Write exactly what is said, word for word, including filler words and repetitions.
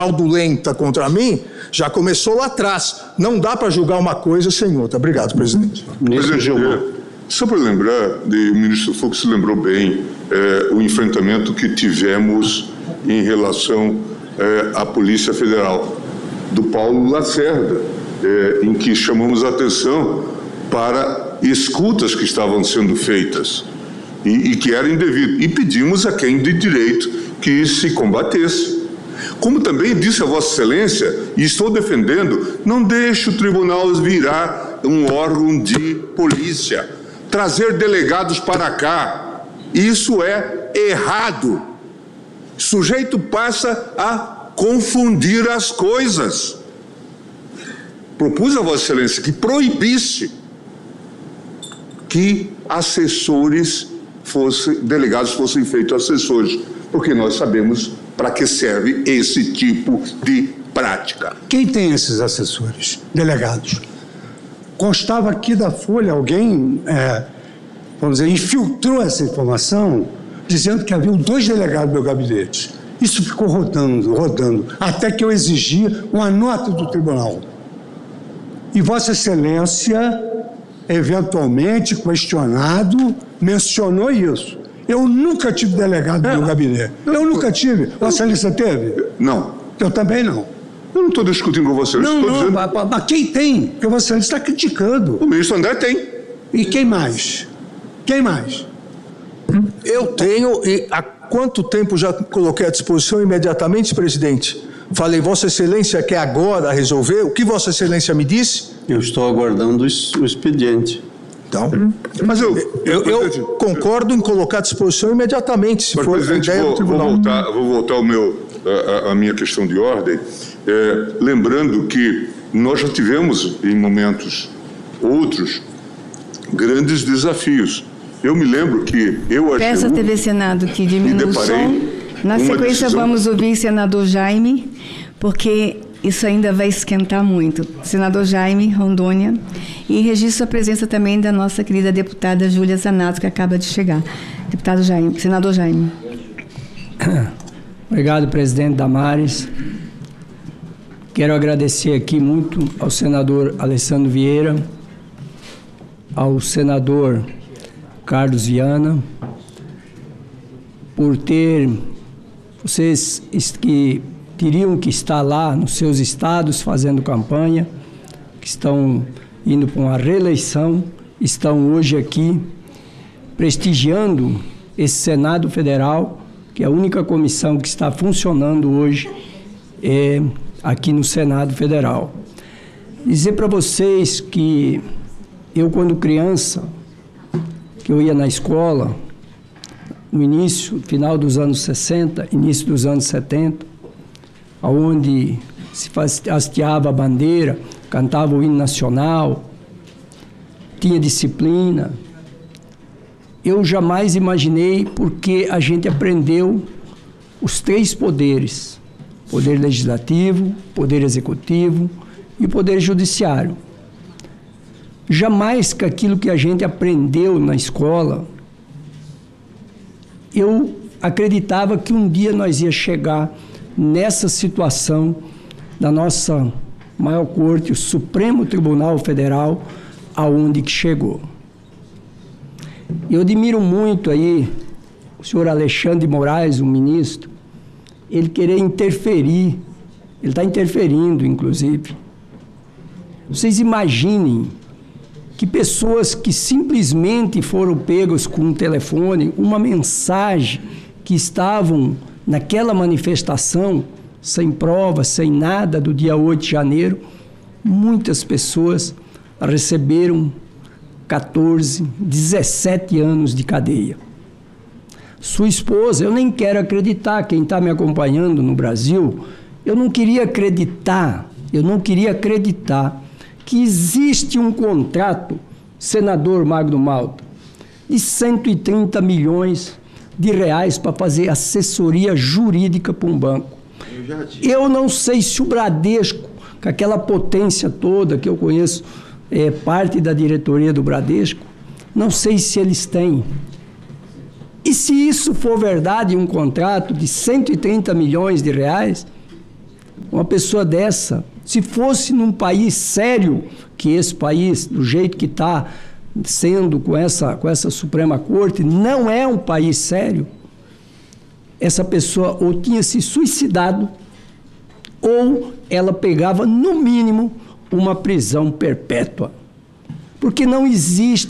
fraudulenta contra mim, já começou lá atrás. Não dá para julgar uma coisa sem outra. Obrigado, presidente. Presidente, é, só para lembrar, de, o ministro Fux lembrou bem é, o enfrentamento que tivemos em relação é, à Polícia Federal, do Paulo Lacerda, é, em que chamamos a atenção para escutas que estavam sendo feitas e, e que eram indevidas, e pedimos a quem de direito que se combatesse. Como também disse a Vossa Excelência, e estou defendendo, não deixe o tribunal virar um órgão de polícia, trazer delegados para cá. Isso é errado. O sujeito passa a confundir as coisas. Propus a Vossa Excelência que proibisse que assessores fossem, delegados fossem feitos assessores, porque nós sabemos para que serve esse tipo de prática. Quem tem esses assessores, delegados? Constava aqui da Folha, alguém, é, vamos dizer, infiltrou essa informação, dizendo que havia dois delegados do meu gabinete. Isso ficou rodando, rodando, até que eu exigi uma nota do tribunal. E Vossa Excelência, eventualmente questionado, mencionou isso. Eu nunca tive delegado no meu gabinete. Eu nunca tive. Vossa Excelência teve? Não. Eu também não. Eu não estou discutindo com você. Não, estou não, dizendo... mas, mas quem tem? Porque Vossa Excelência está criticando. O ministro André tem. E quem mais? Quem mais? Eu tenho, e há quanto tempo já coloquei à disposição imediatamente, presidente? Falei, Vossa Excelência quer agora resolver? O que Vossa Excelência me disse? Eu estou aguardando o expediente. Então, mas eu, eu, eu concordo em colocar à disposição imediatamente, se mas, for a ideia vou, do tribunal. Vou voltar, vou voltar ao meu, a, a minha questão de ordem, é, lembrando que nós já tivemos, em momentos outros, grandes desafios. Eu me lembro que eu... Peço à T V Senado que diminua o som. Na sequência, decisão... vamos ouvir senador Jaime, porque isso ainda vai esquentar muito. Senador Jaime, Rondônia. E registro a presença também da nossa querida deputada Júlia Zanato, que acaba de chegar. Deputado Jaime, senador Jaime. Obrigado, presidente Damares. Quero agradecer aqui muito ao senador Alessandro Vieira, ao senador Carlos Viana, por ter, vocês que teriam que estar lá nos seus estados fazendo campanha, que estão indo para uma reeleição, estão hoje aqui prestigiando esse Senado Federal, que é a única comissão que está funcionando hoje é aqui no Senado Federal. Dizer para vocês que eu, quando criança, que eu ia na escola, no início, final dos anos sessenta, início dos anos setenta, onde se hasteava a bandeira, cantava o hino nacional, tinha disciplina. Eu jamais imaginei, porque a gente aprendeu os três poderes, poder legislativo, poder executivo e poder judiciário. Jamais que aquilo que a gente aprendeu na escola, eu acreditava que um dia nós ia chegar nessa situação da nossa maior corte, o Supremo Tribunal Federal, aonde que chegou. Eu admiro muito aí o senhor Alexandre de Moraes, o ministro, ele querer interferir, ele está interferindo, inclusive. Vocês imaginem que pessoas que simplesmente foram pegas com um telefone, uma mensagem, que estavam naquela manifestação, sem prova, sem nada, do dia oito de janeiro, muitas pessoas receberam quatorze, dezessete anos de cadeia. Sua esposa, eu nem quero acreditar, quem está me acompanhando no Brasil, eu não queria acreditar, eu não queria acreditar que existe um contrato, senador Magno Malta, de cento e trinta milhões de reais para fazer assessoria jurídica para um banco. Eu, eu não sei se o Bradesco, com aquela potência toda que eu conheço, é parte da diretoria do Bradesco, não sei se eles têm. E se isso for verdade, um contrato de cento e trinta milhões de reais, uma pessoa dessa, se fosse num país sério, que esse país, do jeito que está sendo com essa, com essa Suprema Corte, não é um país sério, essa pessoa ou tinha se suicidado, ou ela pegava, no mínimo, uma prisão perpétua. Porque não existe